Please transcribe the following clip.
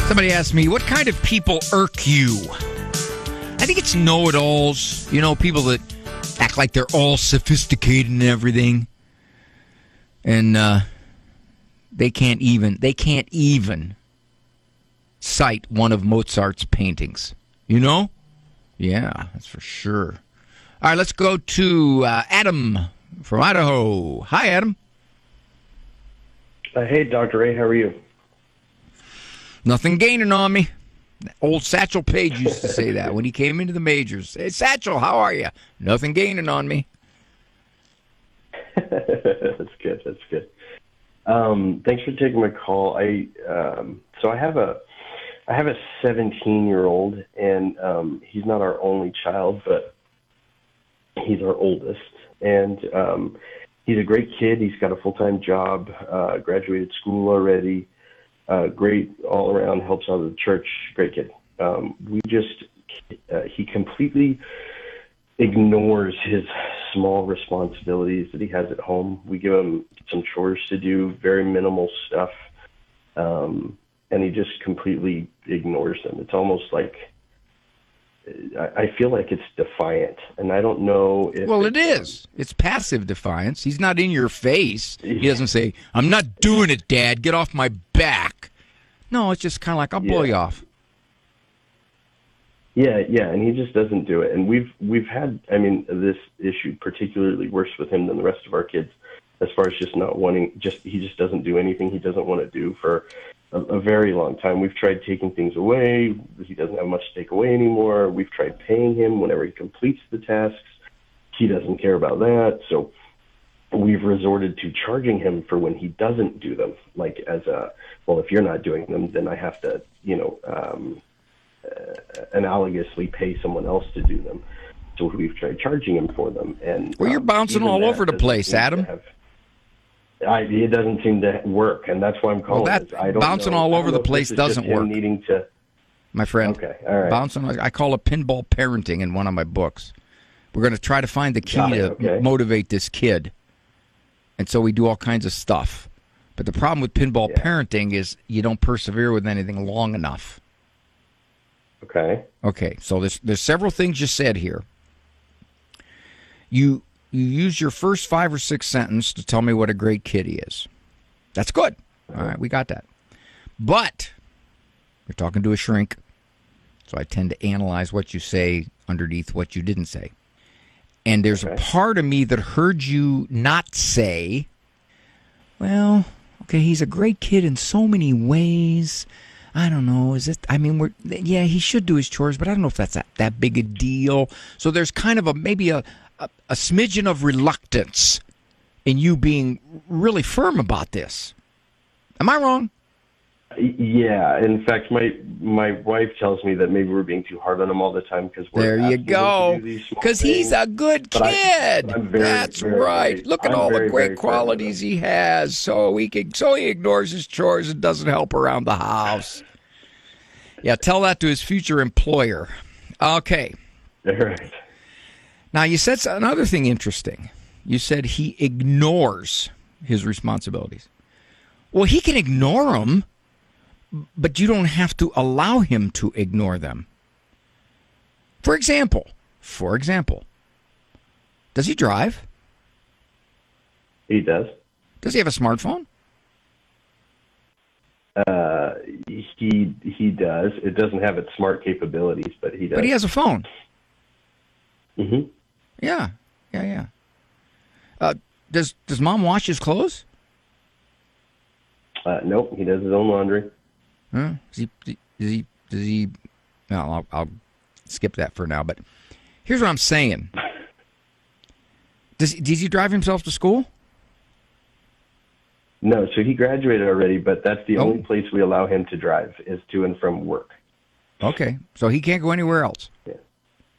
Somebody asked me, what kind of people irk you? I think it's know-it-alls. You know, people that act like they're all sophisticated and everything. And they can't even cite one of Mozart's paintings. You know? Yeah, that's for sure. All right, let's go to Adam from Idaho. Hi, Adam. Hey, Dr. Ray, how are you? Nothing gaining on me. Old Satchel Paige used to say that when he came into the majors. Hey, Satchel, how are you? Nothing gaining on me. That's good. That's good. Thanks for taking my call. So I have a 17-year-old, and he's not our only child, but he's our oldest. And he's a great kid. He's got a full-time job, graduated school already. Great all around, helps out of the church. Great kid. He completely ignores his small responsibilities that he has at home. We give him some chores to do, very minimal stuff, and he just completely ignores them. It's almost like I feel like it's defiant, and I don't know if... Well, it is. It's passive defiance. He's not in your face. He doesn't say, I'm not doing it, Dad. Get off my back. No, it's just kind of like, I'll blow you off. Yeah, and he just doesn't do it. And we've had, this issue particularly worse with him than the rest of our kids, as far as just not wanting, he just doesn't do anything he doesn't want to do for a very long time. We've tried taking things away. He doesn't have much to take away anymore. We've tried paying him whenever he completes the tasks. He doesn't care about that. So we've resorted to charging him for when he doesn't do them, like as well, if you're not doing them, then I have to, analogously pay someone else to do them. So we've tried charging him for them. And well, you're bouncing all over the place, Adam. It doesn't seem to work, and that's why I'm calling. Well, bouncing all over the place doesn't work. Needing to, my friend. Okay, all right. Bouncing. I call it pinball parenting in one of my books. We're going to try to find the key to motivate this kid, and so we do all kinds of stuff. But the problem with pinball parenting is you don't persevere with anything long enough. Okay. So there's several things you said here. You use your first 5 or 6 sentences to tell me what a great kid he is. That's good. All right, we got that. But you're talking to a shrink, so I tend to analyze what you say underneath what you didn't say. And there's a part of me that heard you not say, well, okay, he's a great kid in so many ways. I don't know. He should do his chores, but I don't know if that's that big a deal. So there's kind of maybe a smidgen of reluctance in you being really firm about this. Am I wrong? Yeah. In fact, my wife tells me that maybe we're being too hard on him all the time because we're there you go. Because he's a good kid. That's right. Look at all the great qualities he has. So he ignores his chores and doesn't help around the house. Yeah, tell that to his future employer. Okay. All right. Now, you said another thing interesting. You said he ignores his responsibilities. Well, he can ignore them, but you don't have to allow him to ignore them. For example, does he drive? He does. Does he have a smartphone? He does. It doesn't have its smart capabilities, but he does. But he has a phone. Mm-hmm. Yeah. Does Mom wash his clothes? Nope. He does his own laundry. Huh? Does he? No, I'll skip that for now. But here's what I'm saying. Does he drive himself to school? No, so he graduated already, but that's the only place we allow him to drive is to and from work. Okay, so he can't go anywhere else. Yeah.